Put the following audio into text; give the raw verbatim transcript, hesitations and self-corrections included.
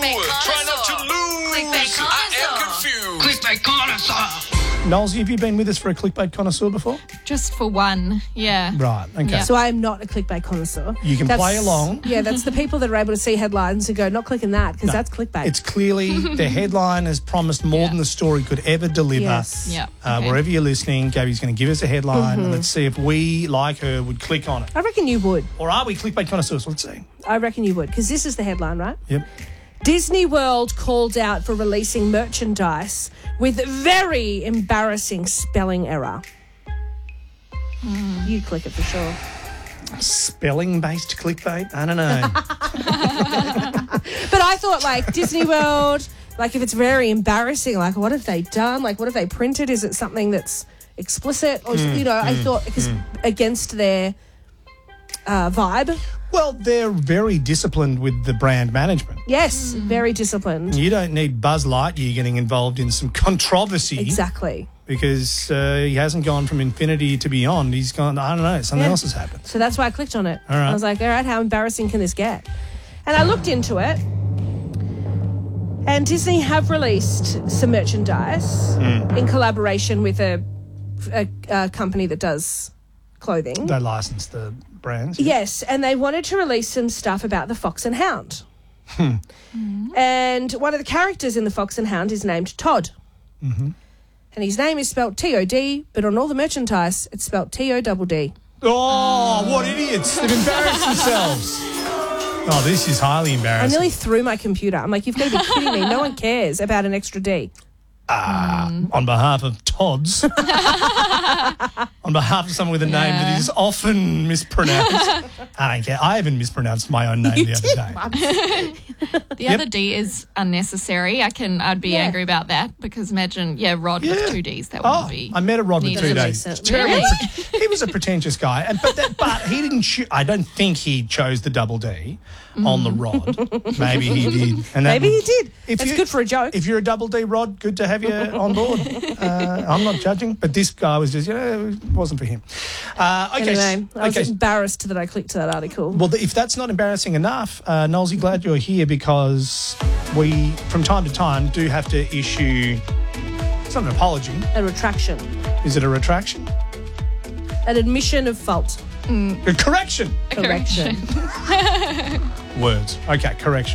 Try not to lose. Clickbait I am connoisseur. confused. Clickbait connoisseur. Knowles, have you been with us for a clickbait connoisseur before? Just for one, yeah. Right, okay. Yeah. So I am not a clickbait connoisseur. You can That's- play along. Yeah, that's the people that are able to see headlines and go, not clicking that, because that's clickbait. It's clearly the headline has promised more Yeah. than the story could ever deliver. Yes. Yeah. Uh, okay. Wherever you're listening, Gabby's going to give us a headline Mm-hmm. and let's see if we, like her, would click on it. I reckon you would. Or are we clickbait connoisseurs? Let's see. I reckon you would, because this is the headline, right? Yep. Disney World called out for releasing merchandise with very embarrassing spelling error. You click it for sure. Spelling-based clickbait? I don't know. But I thought, like, Disney World, like, if it's very embarrassing, like, what have they done? Like, what have they printed? Is it something that's explicit? Or, you know, I thought, because against their uh, vibe. Well, they're very disciplined with the brand management. Yes, very disciplined. You don't need Buzz Lightyear getting involved in some controversy. Exactly. Because uh, he hasn't gone from infinity to beyond. He's gone, I don't know, something Yeah. else has happened. So that's why I clicked on it. All right. I was like, all right, how embarrassing can this get? And I looked into it. And Disney have released some merchandise in collaboration with a, a, a company that does clothing. They license the brands. Yes, and they wanted to release some stuff about the Fox and Hound. And one of the characters in the Fox and Hound is named Todd. Mm-hmm. And his name is spelt T O D, but on all the merchandise, it's spelt T O D D. Oh, what idiots. They've embarrassed themselves. Oh, this is highly I embarrassing. nearly threw my computer. I'm like, you've got to be kidding me. No one cares about an extra D. On behalf of Todd's, on behalf of someone with a name that Yeah. is often mispronounced. I don't care. I even mispronounced my own name the other day. The Yep. other D is unnecessary. I can, I'd be Yeah. angry about that because imagine, yeah, Rod Yeah. with two Ds, that Oh, wouldn't be. I met a Rod with needed. two Doesn't make days. sense. Terribly Really? pre- he was a pretentious guy, and but that, but he didn't. Choo- I don't think he chose the double D on the Rod. Maybe he did. And that Maybe he would- did. If That's you- good for a joke. If you're a double D Rod, good to have you on board. Uh, I'm not judging, but this guy was just, you know, it wasn't for him. Uh, okay, Anyway, I was okay. embarrassed that I clicked to that article. Well, if that's not embarrassing enough, uh, Knowlesy, glad you're here because we, from time to time, do have to issue. It's not an apology. A retraction. Is it a retraction? An admission of fault. A correction. A correction. Words. Okay, correction.